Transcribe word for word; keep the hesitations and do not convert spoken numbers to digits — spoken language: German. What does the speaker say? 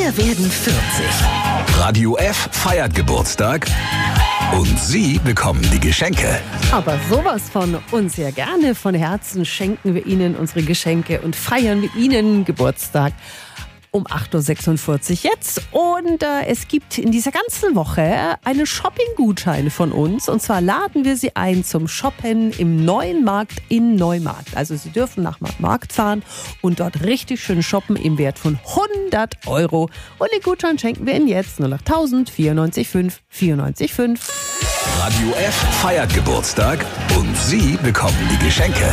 Wir werden vierzig. Radio F feiert Geburtstag und Sie bekommen die Geschenke. Aber sowas von uns sehr gerne. Von Herzen schenken wir Ihnen unsere Geschenke und feiern mit Ihnen Geburtstag. Um acht Uhr sechsundvierzig jetzt. Und äh, es gibt in dieser ganzen Woche einen Shopping-Gutschein von uns. Und zwar laden wir Sie ein zum Shoppen im Neuen Markt in Neumarkt. Also Sie dürfen nach Markt fahren und dort richtig schön shoppen im Wert von hundert Euro. Und den Gutschein schenken wir Ihnen jetzt null acht tausend vierundneunzig fünf vierundneunzig fünf. Radio F feiert Geburtstag und Sie bekommen die Geschenke.